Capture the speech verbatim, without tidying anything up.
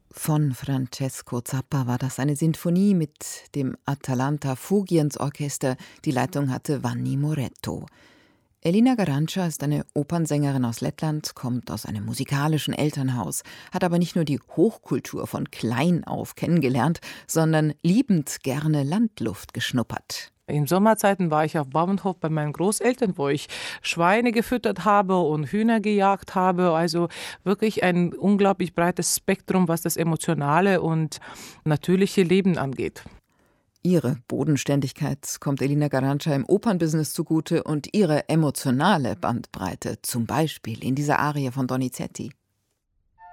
Von Francesco Zappa war das, eine Sinfonie mit dem Atalanta Fugiens Orchester. Die Leitung hatte Vanni Moretto. Elina Garanca ist eine Opernsängerin aus Lettland, kommt aus einem musikalischen Elternhaus, hat aber nicht nur die Hochkultur von klein auf kennengelernt, sondern liebend gerne Landluft geschnuppert. In Sommerzeiten war ich auf Bauernhof bei meinen Großeltern, wo ich Schweine gefüttert habe und Hühner gejagt habe. Also wirklich ein unglaublich breites Spektrum, was das emotionale und natürliche Leben angeht. Ihre Bodenständigkeit kommt Elina Garanca im Opernbusiness zugute und ihre emotionale Bandbreite, zum Beispiel in dieser Arie von Donizetti.